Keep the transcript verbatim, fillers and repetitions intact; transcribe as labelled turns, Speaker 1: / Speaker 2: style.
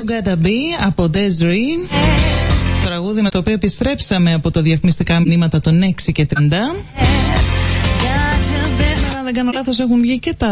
Speaker 1: Gotta Be από Desiree. Τραγούδι με το οποίο επιστρέψαμε από τα διαφημιστικά μηνύματα των έξι και τριάντα. Σήμερα, αν δεν κάνω λάθος, έχουν βγει και τα